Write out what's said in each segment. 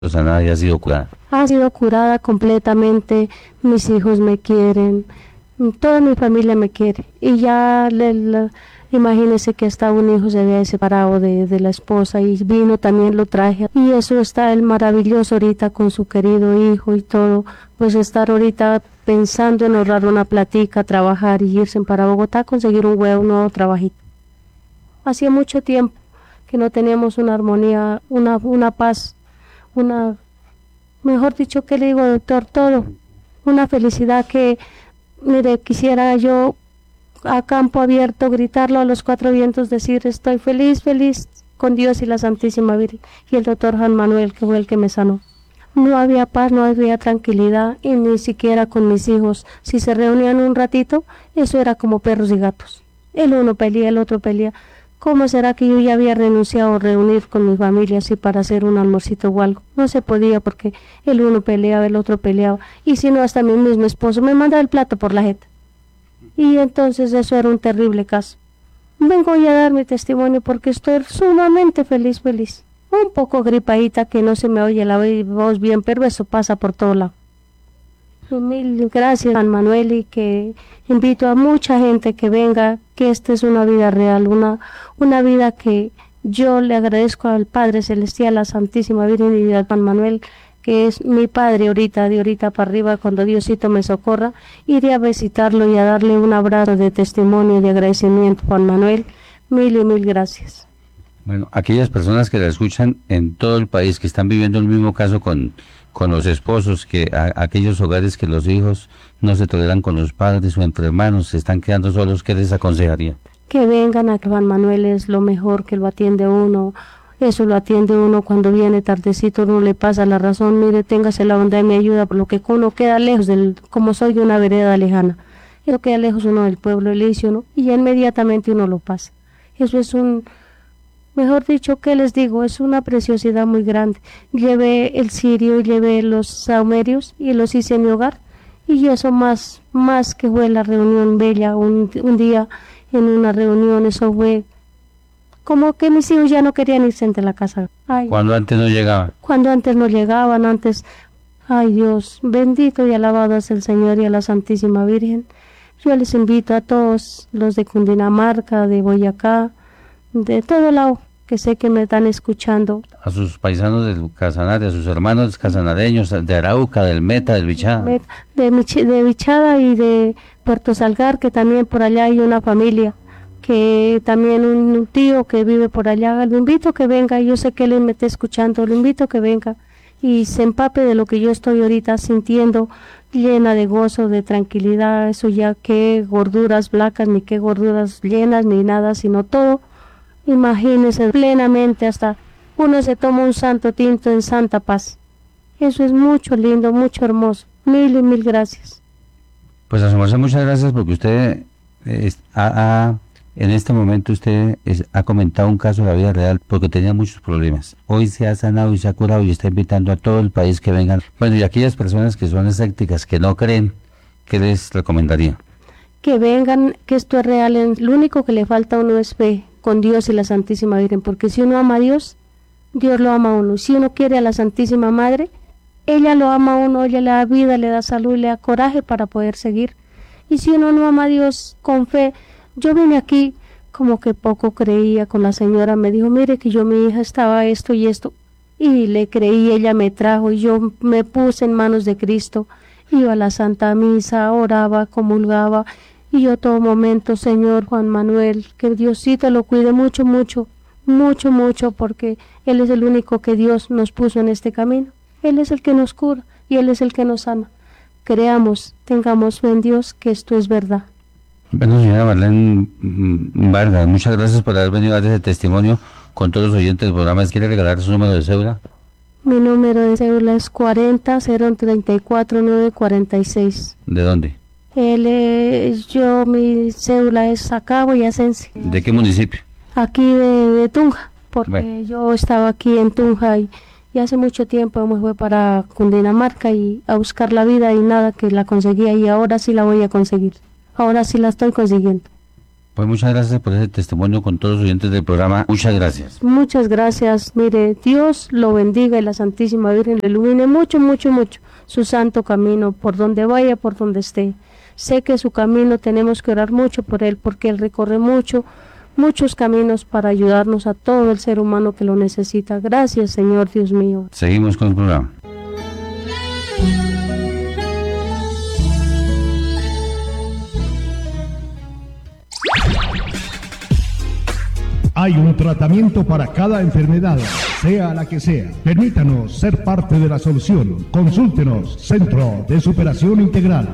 sanada y ha sido curada. Ha sido curada completamente, mis hijos me quieren, toda mi familia me quiere. Y ya, imagínese que hasta un hijo se había separado de la esposa y vino, también lo traje. Y eso está el maravilloso ahorita con su querido hijo y todo, pues estar ahorita pensando en ahorrar una platica, trabajar y irse para Bogotá, conseguir un nuevo trabajito. Hacía mucho tiempo que no teníamos una armonía, una paz, mejor dicho, ¿qué le digo, doctor? Todo, una felicidad que, mire, quisiera yo a campo abierto gritarlo a los cuatro vientos, decir estoy feliz, feliz con Dios y la Santísima Virgen y el doctor Juan Manuel, que fue el que me sanó. No había paz, no había tranquilidad y ni siquiera con mis hijos. Si se reunían un ratito, eso era como perros y gatos. El uno pelea, el otro pelea. ¿Cómo será que yo ya había renunciado a reunir con mi familia así para hacer un almuercito o algo? No se podía porque el uno peleaba, el otro peleaba. Y si no, hasta mi mismo esposo me mandaba el plato por la jeta. Y entonces eso era un terrible caso. Vengo hoy a dar mi testimonio porque estoy sumamente feliz, feliz. Un poco gripadita que no se me oye la voz bien, pero eso pasa por todo lado. Mil gracias, Juan Manuel, y que invito a mucha gente que venga, que esta es una vida real, una vida que yo le agradezco al Padre Celestial, a la Santísima Virgen y a Juan Manuel, que es mi padre ahorita, de ahorita para arriba, cuando Diosito me socorra, iré a visitarlo y a darle un abrazo de testimonio y de agradecimiento, Juan Manuel. Mil y mil gracias. Bueno, aquellas personas que la escuchan en todo el país, que están viviendo el mismo caso con los esposos, que aquellos hogares que los hijos no se toleran con los padres o entre hermanos, se están quedando solos, ¿qué les aconsejaría? Que vengan a Juan Manuel, es lo mejor, que lo atiende uno. Eso lo atiende uno cuando viene tardecito, no le pasa la razón, mire, téngase la bondad y me ayuda, por lo que uno queda lejos, como soy de una vereda lejana, uno queda lejos uno del pueblo elicio, ¿no? Y ya inmediatamente uno lo pasa. Eso es mejor dicho, ¿qué les digo? Es una preciosidad muy grande. Llevé el cirio, llevé los saumerios y los hice en mi hogar, y eso más que fue la reunión bella, un día en una reunión, eso fue como que mis hijos ya no querían irse de la casa. Ay, cuando antes no llegaban. Cuando antes no llegaban, ay Dios, bendito y alabado es el Señor y a la Santísima Virgen. Yo les invito a todos los de Cundinamarca, de Boyacá, de todo lado, que sé que me están escuchando. A sus paisanos del Casanare, a sus hermanos casanareños, de Arauca, del Meta, del Bichada. De Bichada y de Puerto Salgar, que también por allá hay una familia, que también un tío que vive por allá, lo invito a que venga, yo sé que él me está escuchando, lo invito a que venga y se empape de lo que yo estoy ahorita sintiendo, llena de gozo, de tranquilidad, eso ya qué gorduras blancas, ni qué gorduras llenas, ni nada, sino todo, imagínense plenamente, hasta uno se toma un santo tinto en santa paz. Eso es mucho lindo, mucho hermoso. Mil y mil gracias. Pues a su merced, muchas gracias, porque usted en este momento ha comentado un caso de la vida real porque tenía muchos problemas. Hoy se ha sanado y se ha curado y está invitando a todo el país que vengan. Bueno, y aquellas personas que son escépticas, que no creen, ¿qué les recomendaría? Que vengan, que esto es real. Lo único que le falta a uno es fe con Dios y la Santísima Virgen, porque si uno ama a Dios, Dios lo ama a uno. Si uno quiere a la Santísima Madre, ella lo ama a uno, ella le da vida, le da salud, le da coraje para poder seguir. Y si uno no ama a Dios con fe, yo vine aquí como que poco creía con la señora, me dijo, mire que mi hija estaba esto y esto, y le creí, ella me trajo y yo me puse en manos de Cristo, iba a la Santa Misa, oraba, comulgaba, y yo todo momento, Señor Juan Manuel, que Diosito lo cuide mucho, mucho, mucho, mucho, porque Él es el único que Dios nos puso en este camino, Él es el que nos cura y Él es el que nos sana. Creamos, tengamos fe en Dios, que esto es verdad. Bueno, señora Marlene Vargas, muchas gracias por haber venido a dar ese testimonio con todos los oyentes del programa. ¿Quiere regalar su número de cédula? Mi número de cédula es 40-034-946. ¿De dónde? Mi cédula es acá, boyacense. ¿De qué municipio? Aquí de Tunja, porque bueno, yo estaba aquí en Tunja y hace mucho tiempo me fui para Cundinamarca y a buscar la vida y nada que la conseguía y ahora sí la voy a conseguir. Ahora sí la estoy consiguiendo. Pues muchas gracias por ese testimonio con todos los oyentes del programa. Muchas gracias. Muchas gracias. Mire, Dios lo bendiga y la Santísima Virgen le ilumine mucho, mucho, mucho su santo camino, por donde vaya, por donde esté. Sé que su camino tenemos que orar mucho por él, porque él recorre muchos caminos para ayudarnos a todo el ser humano que lo necesita. Gracias, Señor Dios mío. Seguimos con el programa. Hay un tratamiento para cada enfermedad, sea la que sea. Permítanos ser parte de la solución. Consúltenos, Centro de Superación Integral.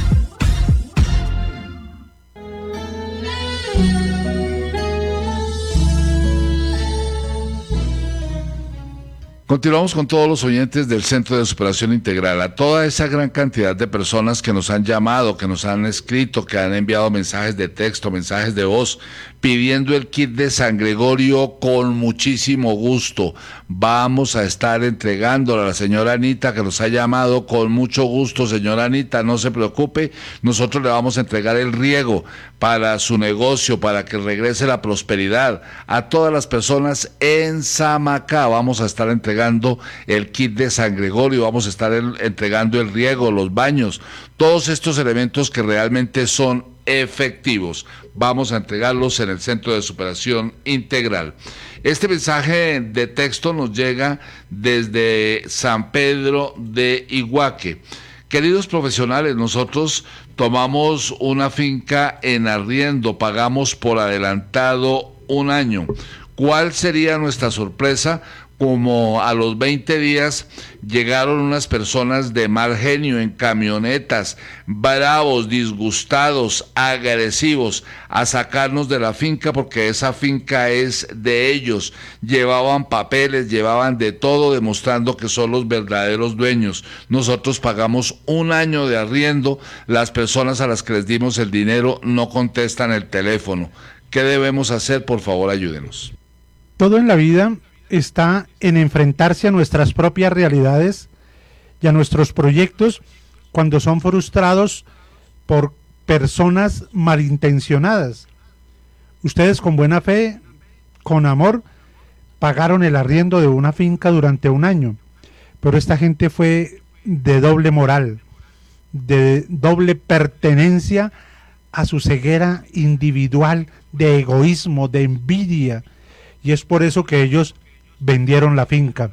Continuamos con todos los oyentes del Centro de Superación Integral, a toda esa gran cantidad de personas que nos han llamado, que nos han escrito, que han enviado mensajes de texto, mensajes de voz, pidiendo el kit de San Gregorio con muchísimo gusto. Vamos a estar entregándolo a la señora Anita, que nos ha llamado con mucho gusto. Señora Anita, no se preocupe, nosotros le vamos a entregar el riego para su negocio, para que regrese la prosperidad. A todas las personas en Samacá vamos a estar entregando el kit de San Gregorio, vamos a estar entregando el riego, los baños, todos estos elementos que realmente son efectivos. Vamos a entregarlos en el Centro de Superación Integral. Este mensaje de texto nos llega desde San Pedro de Iguaque. Queridos profesionales, nosotros tomamos una finca en arriendo, pagamos por adelantado un año. ¿Cuál sería nuestra sorpresa? Como a los 20 días llegaron unas personas de mal genio en camionetas, bravos, disgustados, agresivos, a sacarnos de la finca porque esa finca es de ellos. Llevaban papeles, llevaban de todo, demostrando que son los verdaderos dueños. Nosotros pagamos un año de arriendo, las personas a las que les dimos el dinero no contestan el teléfono. ¿Qué debemos hacer? Por favor, ayúdenos. Todo en la vida está en enfrentarse a nuestras propias realidades y a nuestros proyectos cuando son frustrados por personas malintencionadas. Ustedes con buena fe, con amor, pagaron el arriendo de una finca durante un año, pero esta gente fue de doble moral, de doble pertenencia a su ceguera individual, de egoísmo, de envidia, y es por eso que ellos vendieron la finca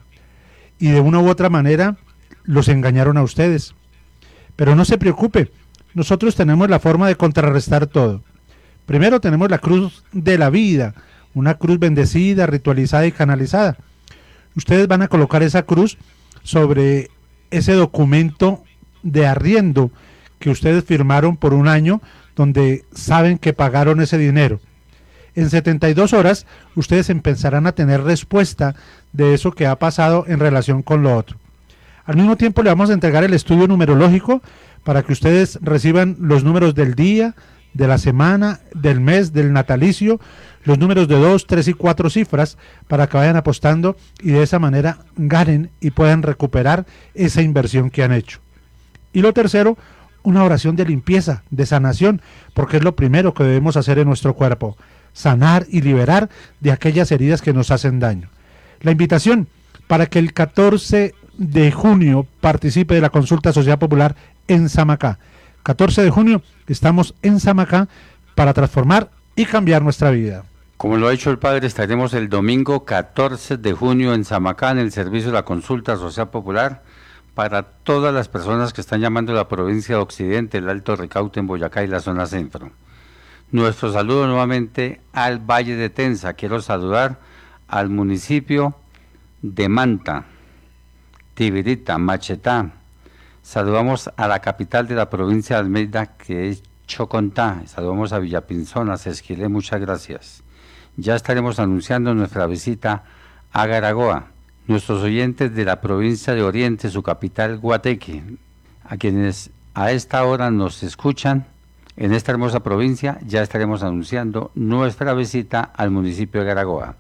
y de una u otra manera los engañaron a ustedes. Pero no se preocupe, nosotros tenemos la forma de contrarrestar todo. Primero tenemos la cruz de la vida, una cruz bendecida, ritualizada y canalizada. Ustedes van a colocar esa cruz sobre ese documento de arriendo que ustedes firmaron por un año, donde saben que pagaron ese dinero. En 72 horas ustedes empezarán a tener respuesta de eso que ha pasado en relación con lo otro. Al mismo tiempo le vamos a entregar el estudio numerológico para que ustedes reciban los números del día, de la semana, del mes, del natalicio, los números de 2, 3 y 4 cifras para que vayan apostando y de esa manera ganen y puedan recuperar esa inversión que han hecho. Y lo tercero, una oración de limpieza, de sanación, porque es lo primero que debemos hacer en nuestro cuerpo. Sanar y liberar de aquellas heridas que nos hacen daño. La invitación para que el 14 de junio participe de la consulta social popular en Samacá. 14 de junio estamos en Samacá para transformar y cambiar nuestra vida. Como lo ha dicho el padre, estaremos el domingo 14 de junio en Samacá en el servicio de la consulta social popular para todas las personas que están llamando a la provincia de Occidente, el Alto Ricaute en Boyacá y la zona centro. Nuestro saludo nuevamente al Valle de Tensa. Quiero saludar al municipio de Manta, Tibirita, Machetá. Saludamos a la capital de la provincia de Almeida, que es Chocontá. Saludamos a Villapinzón, Sesquilé, muchas gracias. Ya estaremos anunciando nuestra visita a Garagoa. Nuestros oyentes de la provincia de Oriente, su capital Guateque, a quienes a esta hora nos escuchan, en esta hermosa provincia ya estaremos anunciando nuestra visita al municipio de Garagoa.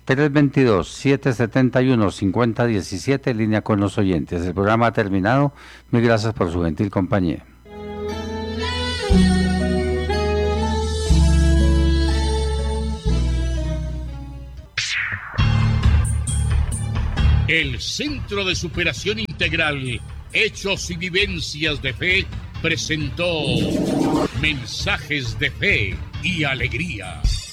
322-771-5017, línea con los oyentes. El programa ha terminado. Mil gracias por su gentil compañía. El Centro de Superación Integral, Hechos y Vivencias de Fe, presentó Mensajes de Fe y Alegría.